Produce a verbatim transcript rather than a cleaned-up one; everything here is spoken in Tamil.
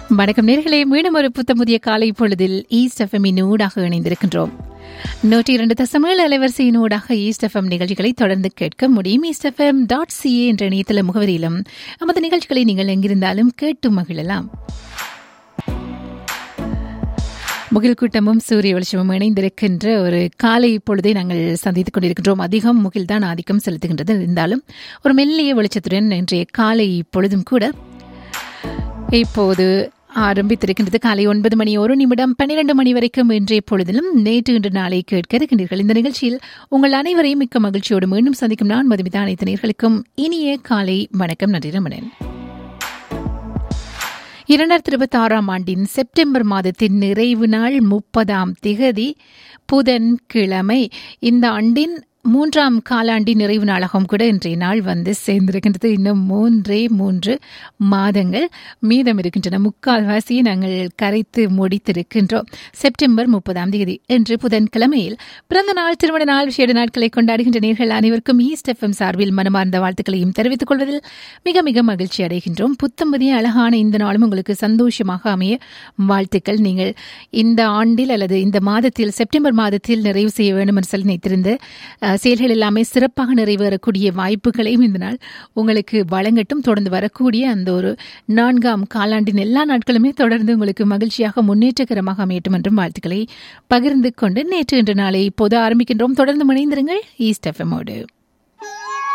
வணக்கம் நேர்களே, மீண்டும் ஒரு புத்த புதிய காலை பொழுதில் ஈஸ்ட் எஃப்எம்மின் ஊடாக இணைந்திருக்கின்றோம். நூற்றி இரண்டு தசமேழு அலைவரிசையின் ஊடாக ஈஸ்ட் எஃப்எம் நிகழ்ச்சிகளை தொடர்ந்து கேட்க முடியும். ஈஸ்ட் எஃப்எம் டாட் சிஏ என்ற இணையதள முகவரியிலும் நமது நிகழ்ச்சிகளை நீங்கள் எங்கிருந்தாலும் கேட்டு மகிழலாம். முகில் கூட்டமும் சூரிய வெளிச்சமும் இணைந்திருக்கின்ற ஒரு காலை பொழுதை நாங்கள் சந்தித்துக் கொண்டிருக்கின்றோம். அதிகம் முகில்தான் ஆதிக்கம் செலுத்துகின்றது. இருந்தாலும் ஒரு மெல்லிய வெளிச்சத்துடன் இன்றைய காலை பொழுதும் கூட இப்போது ஆரம்பித்திருக்கின்றது. காலை ஒன்பது மணி ஒரு நிமிடம் பன்னிரண்டு மணி வரைக்கும் இன்றைய பொழுதிலும் நேற்று இன்று நாளை கேட்க இருக்கின்றீர்கள். இந்த நிகழ்ச்சியில் உங்கள் அனைவரையும் மிக்க மகிழ்ச்சியோடு மீண்டும் சந்திக்கும் நான் மதுமிதா. அனைத்து நேயர்களுக்கும் இனிய காலை வணக்கம். நன்றி ரமணன். இரண்டாயிரத்தி இருபத்தி ஆறாம் ஆண்டின் செப்டம்பர் மாதத்தின் நிறைவு நாள் முப்பதாம் திகதி புதன் கிழமை. இந்த ஆண்டின் மூன்றாம் காலாண்டின் நிறைவு நாளாகவும் கூட இன்றைய நாள் வந்து சேர்ந்திருக்கின்றது. இன்னும் மூன்றே மூன்று மாதங்கள் மீதம் இருக்கின்றன. முக்கால்வாசியை நாங்கள் கரைத்து முடித்திருக்கின்றோம். செப்டம்பர் முப்பதாம் தேதி இன்று புதன்கிழமையில் பிறந்த நாள், திருமண நாள், விசேட நாட்களை கொண்டாடுகின்ற நேர்கள் அனைவருக்கும் ஈஸ்ட் எஃப்எம் சார்பில் மனமார்ந்த வாழ்த்துக்களையும் தெரிவித்துக் கொள்வதில் மிக மிக மகிழ்ச்சி அடைகின்றோம். புத்தம்பதிய அழகான இந்த நாளும் உங்களுக்கு சந்தோஷமாக அமைய வாழ்த்துக்கள். நீங்கள் இந்த ஆண்டில் அல்லது இந்த மாதத்தில் செப்டம்பர் மாதத்தில் நிறைவு செய்ய வேண்டும் என்று சொல்லி நினைத்திருந்த செயல்கள் எல்லாமே சிறப்பாக நிறைவேறக்கூடிய வாய்ப்புகளையும் இந்த நாள் உங்களுக்கு வழங்கட்டும். தொடர்ந்து வரக்கூடிய அந்த ஒரு நான்காம் காலாண்டின் எல்லா நாட்களுமே தொடர்ந்து உங்களுக்கு மகிழ்ச்சியாக முன்னேற்றகரமாக அமையட்டும் என்றும் வாழ்த்துக்களை பகிர்ந்து கொண்டு நேற்று இன்று நாளை இப்போது ஆரம்பிக்கின்றோம். தொடர்ந்து இணைந்திருங்கள் ஈஸ்ட் எஃப்எம்மோடு.